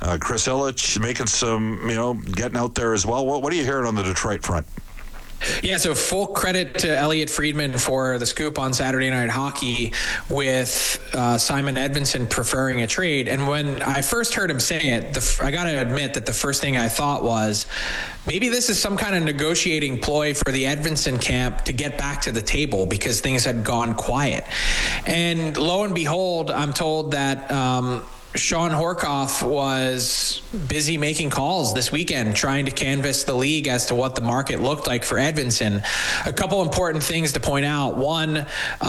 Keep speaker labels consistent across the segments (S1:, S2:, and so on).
S1: Chris Ilitch making some, getting out there as well. What are you hearing on the Detroit front?
S2: Yeah, so full credit to Elliot Friedman for the scoop on Saturday Night Hockey with Simon Edvinsson preferring a trade. And when I first heard him say it, I got to admit that the first thing I thought was maybe this is some kind of negotiating ploy for the Edvinsson camp to get back to the table because things had gone quiet. And lo and behold, I'm told that Sean Horkoff was busy making calls this weekend, trying to canvass the league as to what the market looked like for Edvinsson. A couple important things to point out. One,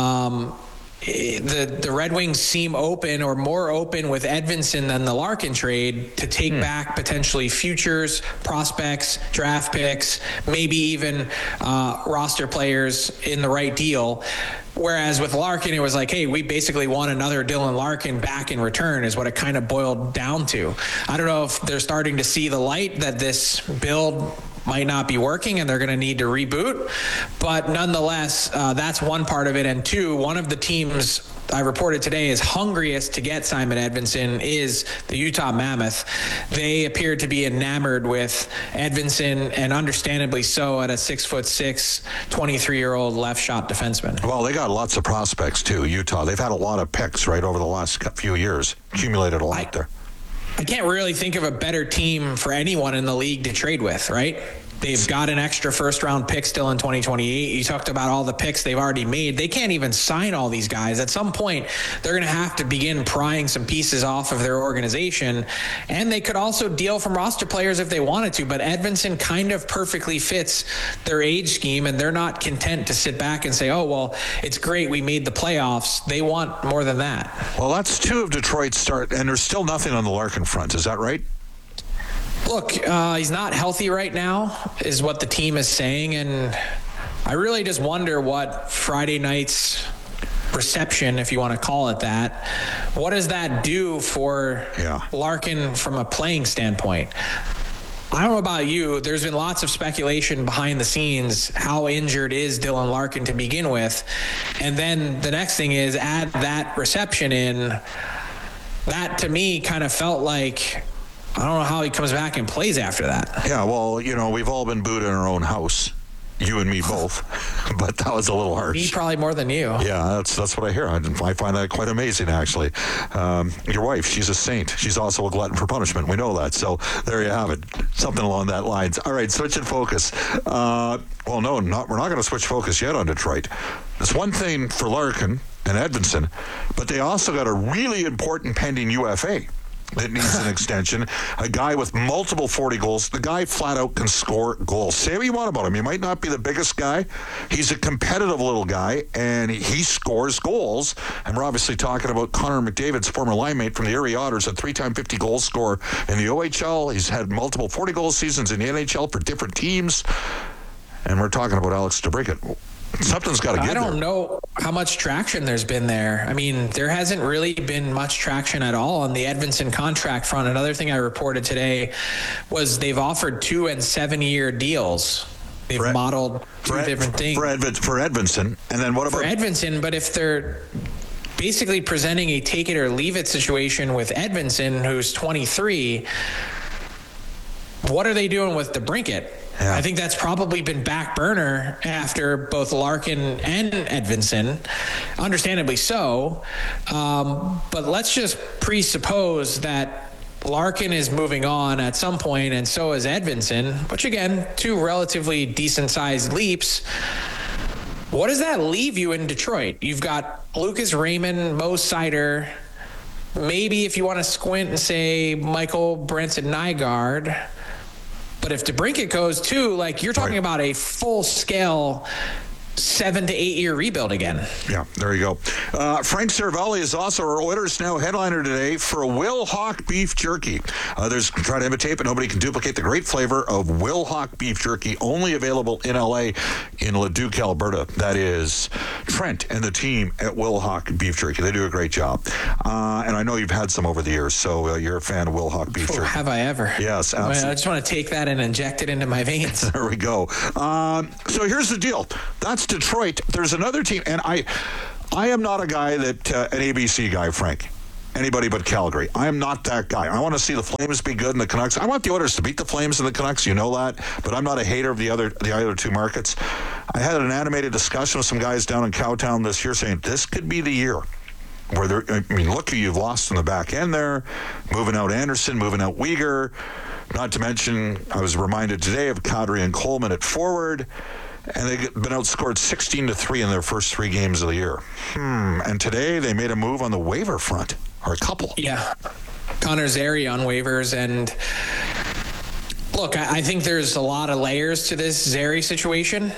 S2: the Red Wings seem open or more open with Edvinsson than the Larkin trade to take back potentially futures, prospects, draft picks, maybe even roster players in the right deal. Whereas with Larkin, it was like, hey, we basically want another Dylan Larkin back in return is what it kind of boiled down to. I don't know if they're starting to see the light that this build might not be working and they're going to need to reboot. But nonetheless, that's one part of it. And two, one of the teams I reported today is hungriest to get Simon Edvinsson is the Utah Mammoth. They appear to be enamored with Edvinsson, and understandably so, at a 6'6", 23-year-old left shot defenseman.
S1: Well, they got lots of prospects too, Utah. They've had a lot of picks right over the last few years, accumulated a lot there.
S2: I can't really think of a better team for anyone in the league to trade with, right? They've got an extra first-round pick still in 2028. You talked about all the picks they've already made. They can't even sign all these guys. At some point, they're going to have to begin prying some pieces off of their organization. And they could also deal from roster players if they wanted to. But Edvinsson kind of perfectly fits their age scheme, and they're not content to sit back and say, oh, well, it's great, we made the playoffs. They want more than that.
S1: Well, that's two of Detroit's start, and there's still nothing on the Larkin front. Is that right?
S2: Look, he's not healthy right now, is what the team is saying, and I really just wonder what Friday night's reception, if you want to call it that, what does that do for Larkin from a playing standpoint? I don't know about you. There's been lots of speculation behind the scenes. How injured is Dylan Larkin to begin with? And then the next thing is add that reception in. That, to me, kind of felt like I don't know how he comes back and plays after that.
S1: Yeah, well, we've all been booed in our own house. You and me both. But that was a little harsh.
S2: Me probably more than you.
S1: Yeah, that's what I hear. I find that quite amazing, actually. Your wife, she's a saint. She's also a glutton for punishment. We know that. So there you have it. Something along that lines. All right, switching focus. We're not going to switch focus yet on Detroit. It's one thing for Larkin and Edvinsson, but they also got a really important pending UFA that needs an extension. A guy with multiple 40 goals. The guy flat out can score goals. Say what you want about him. He might not be the biggest guy. He's a competitive little guy, and he scores goals. And we're obviously talking about Connor McDavid's former line mate from the Erie Otters, a 3-time 50 goal scorer in the OHL. He's had multiple 40 goal seasons in the NHL for different teams. And we're talking about Alex DeBrincat. Something's got to give.
S2: I don't know how much traction there's been there. I mean, there hasn't really been much traction at all on the Edvinsson contract front. Another thing I reported today was they've offered 2- and 7-year deals. They've modeled two different things.
S1: For Edvinsson. And then what about...
S2: For Edvinsson, but if they're basically presenting a take-it-or-leave-it situation with Edvinsson, who's 23, what are they doing with DeBrincat? Yeah. I think that's probably been back burner after both Larkin and Edvinsson, understandably so. But let's just presuppose that Larkin is moving on at some point, and so is Edvinsson, which, again, two relatively decent-sized leaps. What does that leave you in Detroit? You've got Lucas Raymond, Mo Seider, maybe if you want to squint and say Michael Branson-Nygaard. But if DeBrincat goes too, you're talking about a full-scale 7 to 8 year rebuild again.
S1: Yeah, there you go. Frank Cervelli is also our Oilers Now headliner today for Wilhauk Beef Jerky. Others can try to imitate, but nobody can duplicate the great flavor of Wilhauk Beef Jerky, only available in LA, in Leduc, Alberta. That is Trent and the team at Wilhauk Beef Jerky. They do a great job. And I know you've had some over the years, so you're a fan of Wilhauk Beef Jerky.
S2: Have I ever?
S1: Yes, absolutely.
S2: I just want to take that and inject it into my veins.
S1: There we go. So here's the deal. That's Detroit. There's another team, and I am not a guy that an ABC guy, Frank. anybody but Calgary. I am not that guy. I want to see the Flames be good and the Canucks. I want the Oilers to beat the Flames and the Canucks. You know that. But I'm not a hater of the other two markets. I had an animated discussion with some guys down in Cowtown this year saying this could be the year where look who you've lost in the back end there, moving out Anderson, moving out Weegar. Not to mention, I was reminded today of Kadri and Coleman at forward, and they've been outscored 16-3 in their first 3 games of the year. And today they made a move on the waiver front, or a couple.
S2: Yeah, Connor Zary on waivers, and look, I think there's a lot of layers to this Zary situation.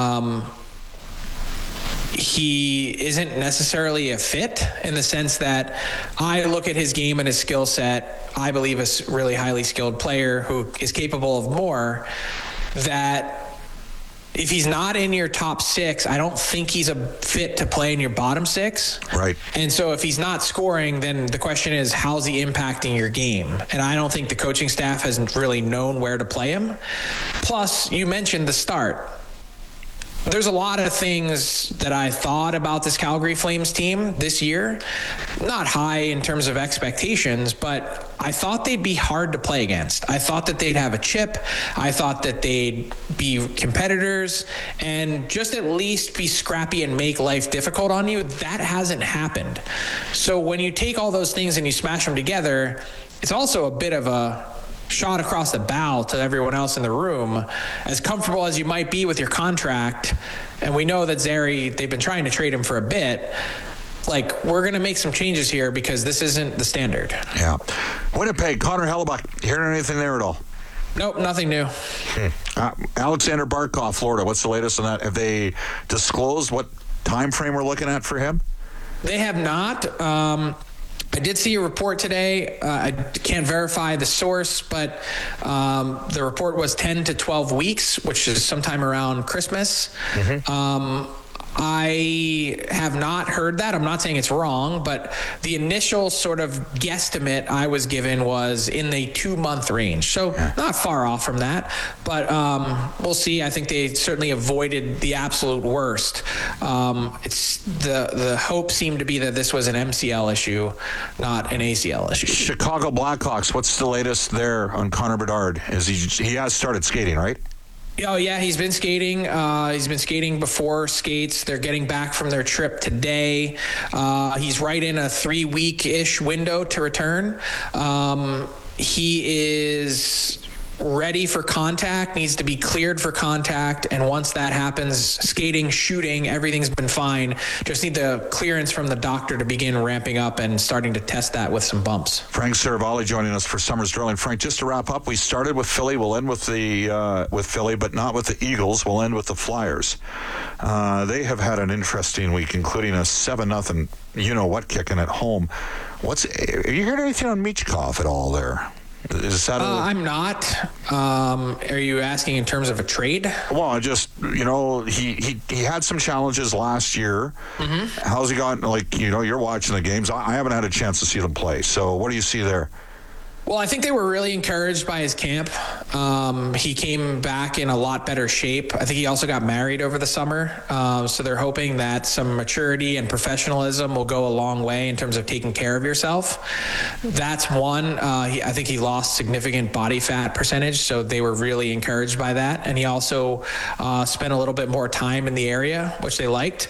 S2: He isn't necessarily a fit in the sense that I look at his game and his skill set. I believe a really highly skilled player who is capable of more. That if he's not in your top 6, I don't think he's a fit to play in your bottom 6.
S1: Right.
S2: And so if he's not scoring, then the question is, how's he impacting your game? And I don't think the coaching staff hasn't really known where to play him. Plus, you mentioned the start. There's a lot of things that I thought about this Calgary Flames team this year. Not high in terms of expectations, but I thought they'd be hard to play against. I thought that they'd have a chip. I thought that they'd be competitors and just at least be scrappy and make life difficult on you. That hasn't happened. So when you take all those things and you smash them together, it's also a bit of a shot across the bow to everyone else in the room. As comfortable as you might be with your contract, and we know that Zary, they've been trying to trade him for a bit, like, we're going to make some changes here because this isn't the standard.
S1: Yeah. Winnipeg, Connor Hellebuck, hearing anything there at all?
S2: Nope, nothing new.
S1: Alexander Barkov, Florida, what's the latest on that? Have they disclosed what time frame we're looking at for him?
S2: They have not. I did see a report today. I can't verify the source, but the report was 10 to 12 weeks, which is sometime around Christmas. I have not heard that. I'm not saying it's wrong, but the initial sort of guesstimate I was given was in the 2-month range. So not far off from that, but we'll see. I think they certainly avoided the absolute worst. It's the hope seemed to be that this was an MCL issue, not an ACL issue.
S1: Chicago Blackhawks, what's the latest there on Connor Bedard? He has started skating, right?
S2: Oh, yeah, he's been skating. He's been skating before skates. They're getting back from their trip today. He's right in a 3-week-ish window to return. He is ready for contact, needs to be cleared for contact, and once that happens, skating, shooting, everything's been fine. Just need the clearance from the doctor to begin ramping up and starting to test that with some bumps.
S1: Frank Seravalli joining us for Summers Drilling. Frank, just to wrap up, we started with Philly. We'll end with with Philly, but not with the Eagles. We'll end with the Flyers. They have had an interesting week, including a 7-0 you-know-what kicking at home. Have you heard anything on Michkov at all there? Is that
S2: I'm not. Are you asking in terms of a trade?
S1: Well, he had some challenges last year. How's he gotten? You're watching the games. I haven't had a chance to see them play. So what do you see there?
S2: Well, I think they were really encouraged by his camp. He came back in a lot better shape. I think he also got married over the summer. So they're hoping that some maturity and professionalism will go a long way in terms of taking care of yourself. That's one. I think he lost significant body fat percentage, so they were really encouraged by that. And he also spent a little bit more time in the area, which they liked.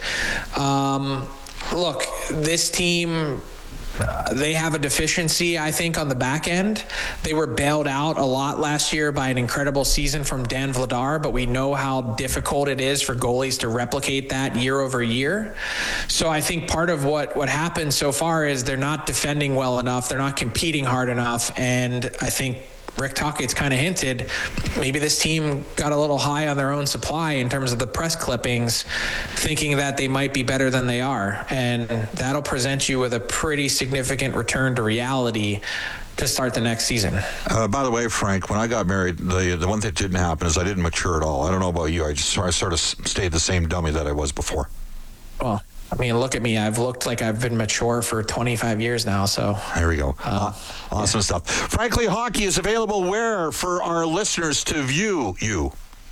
S2: Look, this team... they have a deficiency, I think, on the back end. They were bailed out a lot last year by an incredible season from Dan Vladar, but we know how difficult it is for goalies to replicate that year over year. So I think part of what happened so far is they're not defending well enough. They're not competing hard enough. And I think Rick Tocchet's kind of hinted maybe this team got a little high on their own supply in terms of the press clippings, thinking that they might be better than they are. And that'll present you with a pretty significant return to reality to start the next season.
S1: By the way, Frank, when I got married, the one thing that didn't happen is I didn't mature at all. I don't know about you. I sort of stayed the same dummy that I was before.
S2: Well, I mean, look at me. I've looked like I've been mature for 25 years now. So
S1: there we go. Awesome stuff. Frankly, Hockey is available where for our listeners to view you?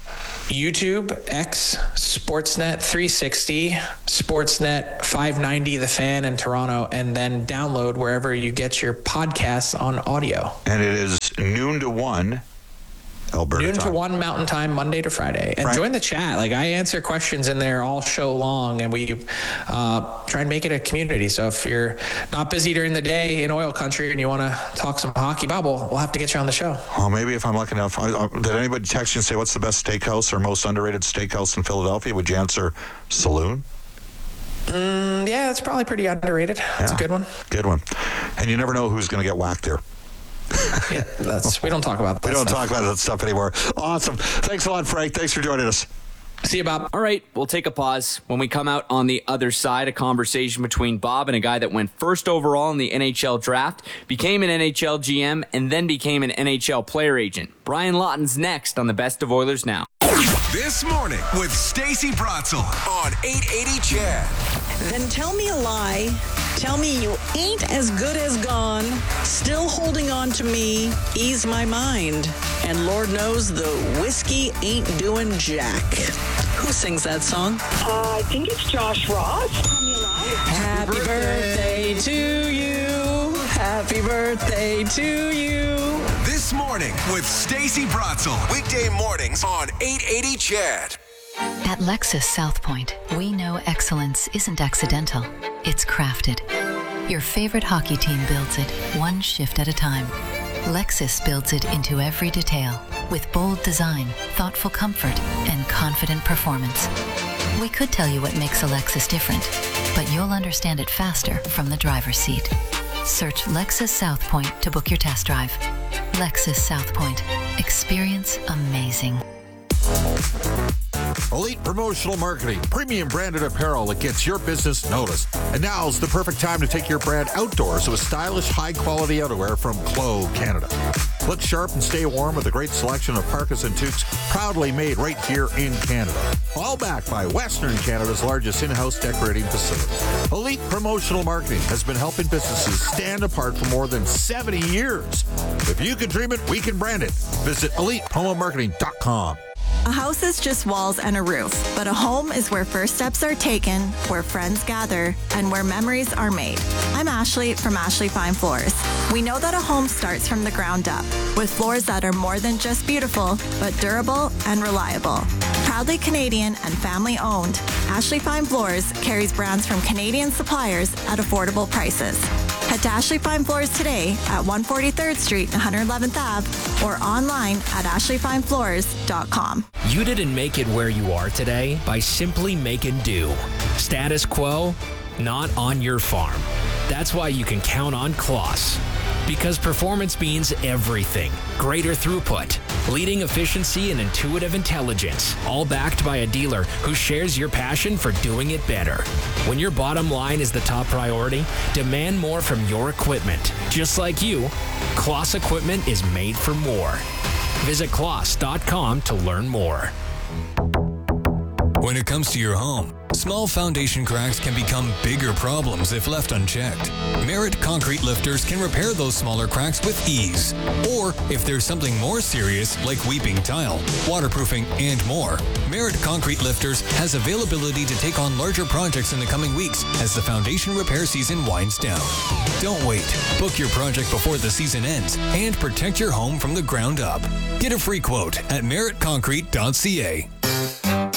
S2: YouTube, X, Sportsnet 360, Sportsnet 590, The Fan in Toronto, and then download wherever you get your podcasts on audio.
S1: And it is noon to 1 Alberta
S2: Noon
S1: time.
S2: to 1 Mountain Time, Monday to Friday. And join the chat. Like, I answer questions in there all show long, and we try and make it a community. So if you're not busy during the day in oil country and you want to talk some hockey bubble, we'll have to get you on the show.
S1: Well, maybe if I'm lucky enough. Did anybody text you and say, what's the best steakhouse or most underrated steakhouse in Philadelphia? Would you answer Saloon?
S2: Yeah, that's probably pretty underrated. That's a good one.
S1: Good one. And you never know who's going to get whacked there.
S2: Yeah, we don't talk about that.
S1: We don't talk about that stuff anymore. Awesome. Thanks a lot, Frank. Thanks for joining us.
S2: See you, Bob.
S3: All right, we'll take a pause. When we come out on the other side, a conversation between Bob and a guy that went first overall in the NHL draft, became an NHL GM, and then became an NHL player agent. Brian Lawton's next on the Best of Oilers Now.
S4: This morning with Stacey Bratzel on 880 CHED.
S5: Then tell me a lie. Tell me you ain't as good as gone. Still holding on to me. Ease my mind. And Lord knows the whiskey ain't doing jack. Who sings that song?
S6: I think it's Josh Ross.
S5: Happy birthday to you. Happy birthday to you.
S4: This morning with Stacey Bratzel. Weekday mornings on 880 CHED.
S7: At Lexus South Point, we know excellence isn't accidental, it's crafted. Your favorite hockey team builds it, one shift at a time. Lexus builds it into every detail, with bold design, thoughtful comfort, and confident performance. We could tell you what makes a Lexus different, but you'll understand it faster from the driver's seat. Search Lexus South Point to book your test drive. Lexus South Point. Experience amazing.
S8: Elite Promotional Marketing, premium branded apparel that gets your business noticed. And now's the perfect time to take your brand outdoors with stylish, high-quality outerwear from Clo Canada. Look sharp and stay warm with a great selection of parkas and toques proudly made right here in Canada. All backed by Western Canada's largest in-house decorating facility. Elite Promotional Marketing has been helping businesses stand apart for more than 70 years. If you can dream it, we can brand it. Visit ElitePromoMarketing.com.
S9: A house is just walls and a roof, but a home is where first steps are taken, where friends gather, and where memories are made. I'm Ashley from Ashley Fine Floors. We know that a home starts from the ground up, with floors that are more than just beautiful, but durable and reliable. Proudly Canadian and family owned, Ashley Fine Floors carries brands from Canadian suppliers at affordable prices. Head to Ashley Fine Floors today at 143rd Street and 111th Ave or online at ashleyfinefloors.com.
S10: You didn't make it where you are today by simply making do. Status quo, not on your farm. That's why you can count on Kloss. Because performance means everything. Greater throughput, leading efficiency and intuitive intelligence, all backed by a dealer who shares your passion for doing it better. When your bottom line is the top priority, demand more from your equipment. Just like you, Kloss equipment is made for more. Visit Kloss.com to learn more.
S11: When it comes to your home, small foundation cracks can become bigger problems if left unchecked. Merit Concrete Lifters can repair those smaller cracks with ease. Or if there's something more serious like weeping tile, waterproofing, and more, Merit Concrete Lifters has availability to take on larger projects in the coming weeks as the foundation repair season winds down. Don't wait. Book your project before the season ends and protect your home from the ground up. Get a free quote at meritconcrete.ca.